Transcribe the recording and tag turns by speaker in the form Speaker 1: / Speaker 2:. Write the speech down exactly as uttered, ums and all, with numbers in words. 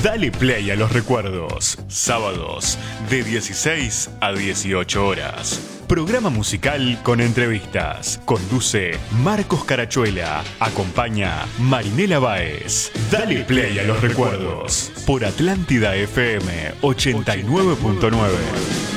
Speaker 1: Dale play a los recuerdos. Sábados de dieciséis a dieciocho horas. Programa musical con entrevistas. Conduce Marcos Carachuela. Acompaña Marinela Báez. Dale play a los recuerdos. Por Atlántida F M ochenta y nueve punto nueve.